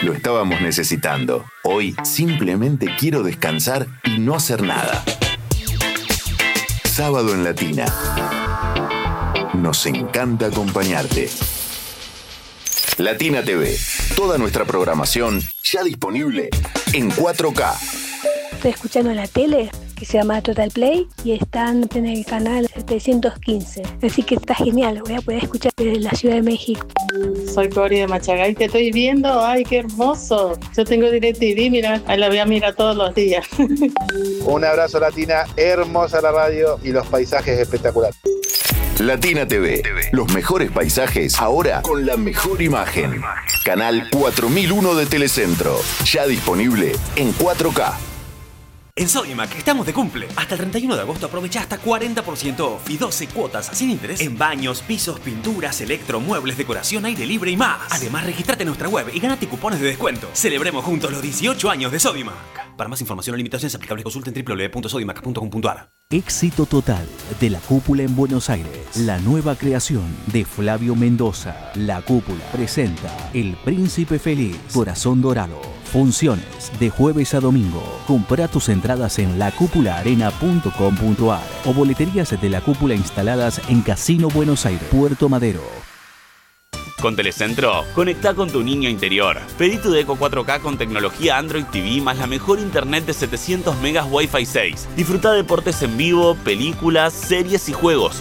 Lo estábamos necesitando. Hoy simplemente quiero descansar y no hacer nada. Sábado en Latina. Nos encanta acompañarte. Latina TV. Toda nuestra programación ya disponible en 4K. Estoy escuchando la tele que se llama Total Play y están en el canal 715. Así que está genial, voy a poder escuchar desde la Ciudad de México. Soy Cori de Machagay, te estoy viendo, ay qué hermoso. Yo tengo DirecTV, mira, ahí la voy a mirar todos los días. Un abrazo Latina, hermosa la radio y los paisajes espectaculares. Latina TV. Los mejores paisajes ahora con la mejor imagen. Canal 4001 de Telecentro. Ya disponible en 4K. En Sodimac estamos de cumple. Hasta el 31 de agosto aprovecha hasta 40% off y 12 cuotas sin interés en baños, pisos, pinturas, electro, muebles, decoración, aire libre y más. Además, registrate en nuestra web y ganate cupones de descuento. Celebremos juntos los 18 años de Sodimac. Para más información o limitaciones aplicables consulten www.sodimac.com.ar. Éxito total de La Cúpula en Buenos Aires. La nueva creación de Flavio Mendoza. La Cúpula presenta El Príncipe Feliz, Corazón Dorado. Funciones de jueves a domingo. Compra tus entradas en lacupulaarena.com.ar o boleterías de La Cúpula instaladas en Casino Buenos Aires, Puerto Madero. Con Telecentro, conecta con tu niño interior. Pedí tu Deco 4K con tecnología Android TV más la mejor internet de 700 megas Wi-Fi 6. Disfruta deportes en vivo, películas, series y juegos.